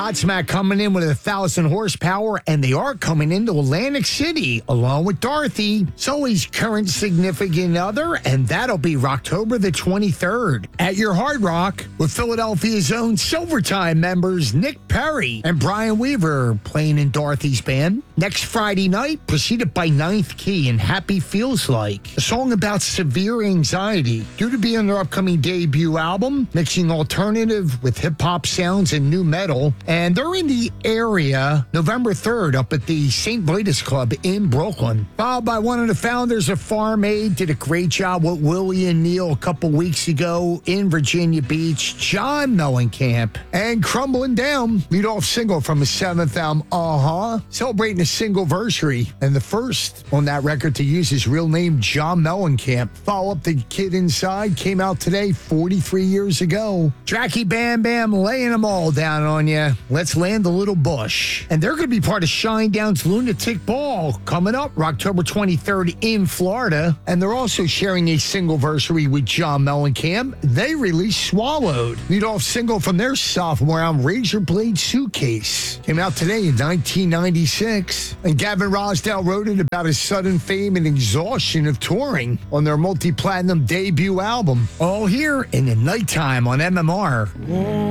Godsmack coming in with 1,000 horsepower, and they are coming into Atlantic City along with Dorothy, Zoe's current significant other, and that'll be October the 23rd at your Hard Rock with Philadelphia's own Silvertime members Nick Perry and Brian Weaver playing in Dorothy's band. Next Friday night, preceded by Ninth Key and Happy Feels Like, a song about severe anxiety, due to be on their upcoming debut album, mixing alternative with hip-hop sounds and new metal. And they're in the area November 3rd up at the St. Vitus Club in Brooklyn. Followed by one of the founders of Farm Aid, did a great job with Willie and Neil a couple weeks ago in Virginia Beach, John Mellencamp. And Crumbling Down, lead-off single from his 7th album, celebrating a single-versary, and the first on that record to use his real name, John Mellencamp. Follow Up, The Kid Inside came out today, 43 years ago. Tracky Bam Bam laying them all down on you. Let's Land a Little Bush. And they're going to be part of Shinedown's Lunatic Ball coming up October 23rd in Florida. And they're also sharing a single-versary with John Mellencamp. They released Swallowed, lead-off single from their sophomore album, Razorblade Suitcase. Came out today in 1996. And Gavin Rosdale wrote it about his sudden fame and exhaustion of touring on their multi-platinum debut album. All here in the nighttime on MMR.